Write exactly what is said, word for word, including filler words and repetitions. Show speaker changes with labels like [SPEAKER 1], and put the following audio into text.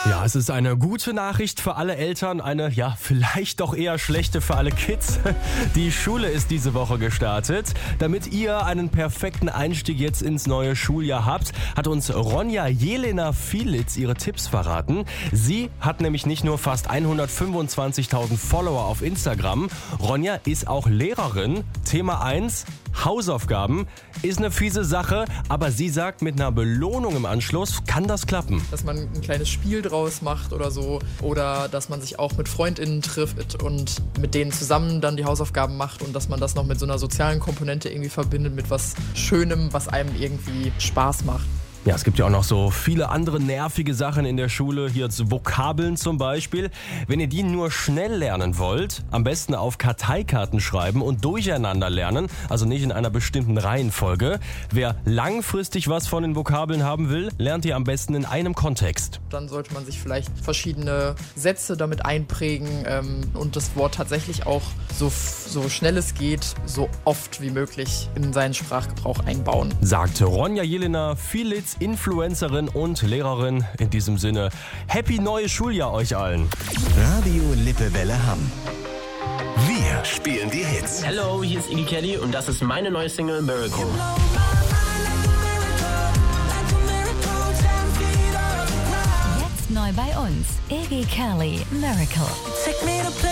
[SPEAKER 1] Ja, es ist eine gute Nachricht für alle Eltern, eine, ja, vielleicht doch eher schlechte für alle Kids. Die Schule ist diese Woche gestartet. Damit ihr einen perfekten Einstieg jetzt ins neue Schuljahr habt, hat uns Ronja Jelena Fielitz ihre Tipps verraten. Sie hat nämlich nicht nur fast hundertfünfundzwanzigtausend Follower auf Instagram. Ronja ist auch Lehrerin. Thema eins. Hausaufgaben ist eine fiese Sache, aber sie sagt, mit einer Belohnung im Anschluss kann das klappen.
[SPEAKER 2] Dass man ein kleines Spiel draus macht oder so, oder dass man sich auch mit FreundInnen trifft und mit denen zusammen dann die Hausaufgaben macht und dass man das noch mit so einer sozialen Komponente irgendwie verbindet, mit was Schönem, was einem irgendwie Spaß macht.
[SPEAKER 1] Ja, es gibt ja auch noch so viele andere nervige Sachen in der Schule, hier jetzt Vokabeln zum Beispiel. Wenn ihr die nur schnell lernen wollt, am besten auf Karteikarten schreiben und durcheinander lernen, also nicht in einer bestimmten Reihenfolge. Wer langfristig was von den Vokabeln haben will, lernt ihr am besten in einem Kontext.
[SPEAKER 2] Dann sollte man sich vielleicht verschiedene Sätze damit einprägen ähm, und das Wort tatsächlich auch so, so schnell es geht, so oft wie möglich in seinen Sprachgebrauch einbauen.
[SPEAKER 1] Sagte Ronja Jelena Fielitz, Influencerin und Lehrerin. In diesem Sinne, happy neues Schuljahr euch allen.
[SPEAKER 3] Radio Lippewelle Hamm. Wir spielen die Hits.
[SPEAKER 4] Hallo, hier ist Iggy Kelly und das ist meine neue Single Miracle.
[SPEAKER 5] Jetzt neu bei uns, Iggy Kelly, Miracle.